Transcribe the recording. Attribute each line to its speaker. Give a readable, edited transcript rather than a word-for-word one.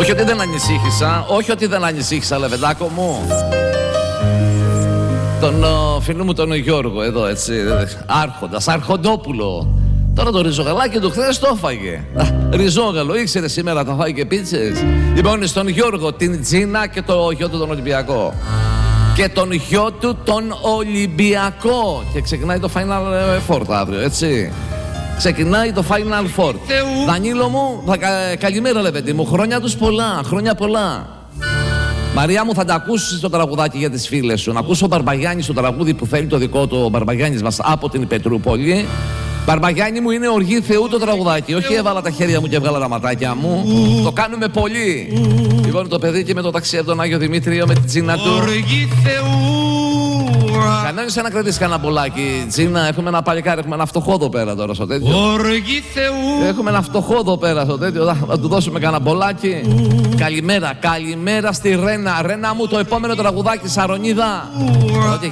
Speaker 1: Όχι ότι δεν ανησύχησα, όχι ότι δεν ανησύχησα, Λεβεντάκο μου. Τον φίλο μου τον Γιώργο εδώ, έτσι, άρχοντας, Αρχοντόπουλο. Τώρα το ριζογαλάκι του χθες το έφαγε. Ριζόγαλο, ήξερε σήμερα θα φάει και πίτσες. Λοιπόν, στον Γιώργο, την Τζίνα και το γιο του τον Ολυμπιακό. Και τον γιο του τον Ολυμπιακό. Και ξεκινάει το Final Four αύριο, έτσι. Ξεκινάει το Final Four. Δανίλο μου, καλημέρα Λεβέντη μου, χρόνια τους πολλά, χρόνια πολλά. Μαρία μου, θα τα ακούσεις το τραγουδάκι για τις φίλες σου. Να ακούσω ο Μπαρμπαγιάννης το τραγούδι που θέλει το δικό του ο Μπαρμπαγιάννης μας από την Πετρούπολη. Μπαρμπαγιάννη μου, είναι οργή Θεού το τραγουδάκι. Όχι έβαλα τα χέρια μου και έβγαλα τα ματάκια μου. Το κάνουμε πολύ. Λοιπόν, το παιδί και με το ταξί από τον Άγιο Δημήτριο με την Τζίνα του.
Speaker 2: Οργή Θεού.
Speaker 1: Κανόνισε να κρατήσει κανένα μπολάκι, Τζίνα. Έχουμε ένα παλικάρι, έχουμε ένα φτωχό εδώ πέρα τώρα στο τέτοιο.
Speaker 2: Οργή Θεού.
Speaker 1: Έχουμε ένα φτωχό εδώ πέρα στο τέτοιο. Θα του δώσουμε κανένα μπολάκι. Καλημέρα, καλημέρα στη Ρένα. Ρένα μου, το επόμενο τραγουδάκι, Σαρονίδα.